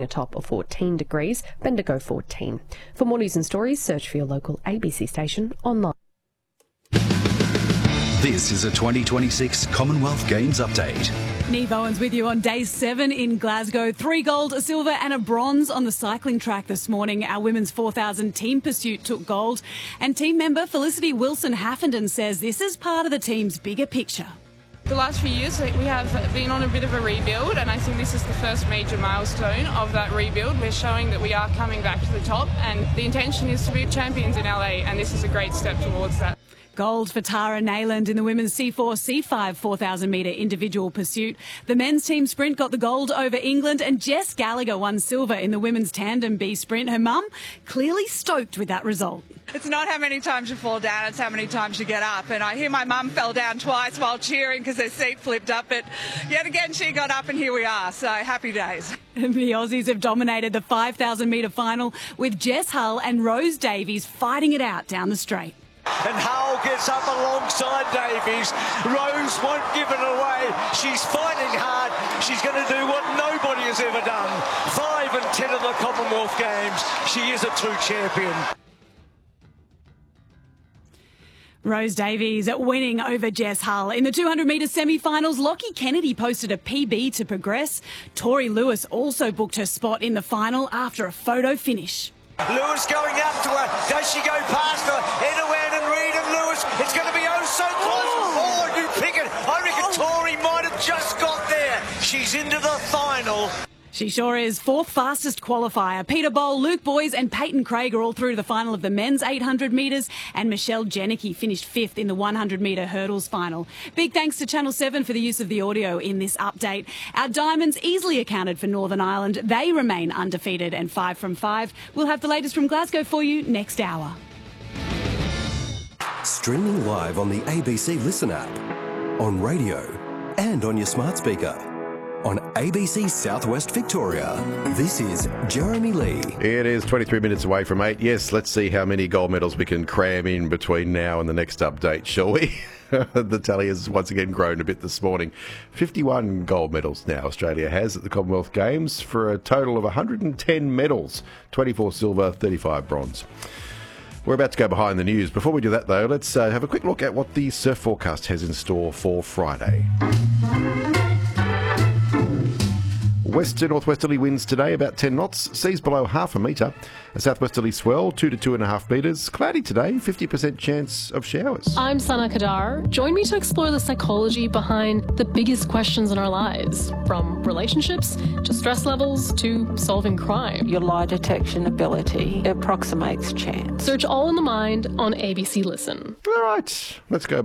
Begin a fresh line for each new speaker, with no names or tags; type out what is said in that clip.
a top of 14 degrees, Bendigo 14. For more news and stories, search for your local ABC station online.
This is a 2026 Commonwealth Games update.
Neve Owens with you on day 7 in Glasgow. 3 gold, a silver and a bronze on the cycling track this morning. Our women's 4,000 team pursuit took gold. And team member Felicity Wilson-Haffenden says this is part of the team's bigger picture.
The last few years we have been on a bit of a rebuild, and I think this is the first major milestone of that rebuild. We're showing that we are coming back to the top, and the intention is to be champions in LA, and this is a great step towards that.
Gold for Tara Nayland in the women's C4-C5 4,000 metre individual pursuit. The men's team sprint got the gold over England, and Jess Gallagher won silver in the women's tandem B sprint. Her mum clearly stoked with that result.
It's not how many times you fall down, it's how many times you get up. And I hear my mum fell down twice while cheering because her seat flipped up. But yet again, she got up and here we are. So happy days.
The Aussies have dominated the 5,000 metre final with Jess Hull and Rose Davies fighting it out down the straight.
And Hull gets up alongside Davies. Rose won't give it away. She's fighting hard. She's going to do what nobody has ever done. 5 and 10 of the Commonwealth Games. She is a true champion.
Rose Davies winning over Jess Hull. In the 200 metre semi-finals, Lockie Kennedy posted a PB to progress. Tori Lewis also booked her spot in the final after a photo finish.
Lewis going up to her. Does she go past her? Edouard and Reid and Lewis. It's going to be oh so close. Oh, you pick it. I reckon Tori might have just got there. She's into the final.
She sure is. 4th fastest qualifier. Peter Bowl, Luke Boys and Peyton Craig are all through to the final of the men's 800 metres, and Michelle Janicki finished 5th in the 100 metre hurdles final. Big thanks to Channel 7 for the use of the audio in this update. Our Diamonds easily accounted for Northern Ireland. They remain undefeated and 5 from 5. We'll have the latest from Glasgow for you next hour.
Streaming live on the ABC Listen app, on radio and on your smart speaker. On ABC Southwest Victoria, this is Jeremy Lee.
It is 23 minutes away from 8. Yes, let's see how many gold medals we can cram in between now and the next update, shall we? The tally has once again grown a bit this morning. 51 gold medals now Australia has at the Commonwealth Games for a total of 110 medals, 24 silver, 35 bronze. We're about to go behind the news. Before we do that, though, let's have a quick look at what the surf forecast has in store for Friday. West to northwesterly winds today, about 10 knots. Seas below half a metre. A southwesterly swell, 2 to 2.5 metres. Cloudy today, 50% chance of showers.
I'm Sana Kadar. Join me to explore the psychology behind the biggest questions in our lives, from relationships to stress levels to solving crime.
Your lie detection ability approximates chance.
Search All in the Mind on ABC Listen.
All right, let's go